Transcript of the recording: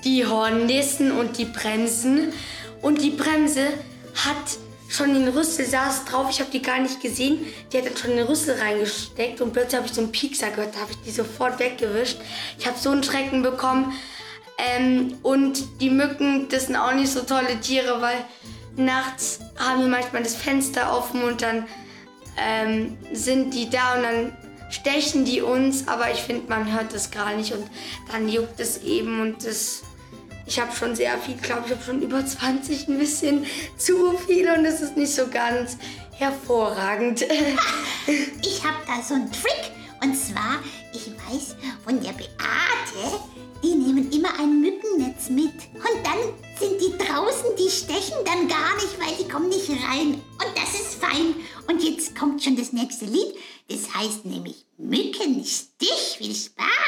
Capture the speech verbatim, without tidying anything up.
die Hornissen und die Bremsen. Und die Bremse hat schon den Rüssel, saß drauf, ich habe die gar nicht gesehen. Die hat dann schon den Rüssel reingesteckt und plötzlich habe ich so einen Piekser gehört, da habe ich die sofort weggewischt. Ich habe so einen Schrecken bekommen. Ähm, und die Mücken, das sind auch nicht so tolle Tiere, weil nachts haben wir manchmal das Fenster offen und dann ähm, sind die da und dann stechen die uns, aber ich finde, man hört das gar nicht und dann juckt es eben und das, ich habe schon sehr viel, glaube ich, habe schon über zwanzig, ein bisschen zu viel und das ist nicht so ganz hervorragend. Ich habe da so einen Trick und zwar, ich weiß von der Beate, die nehmen immer ein Mückennetz mit und dann sind die draußen, die stechen dann gar nicht, weil die kommen nicht rein und das ist fein. Und jetzt kommt schon das nächste Lied, das heißt nämlich Mückenstich. Viel Spaß!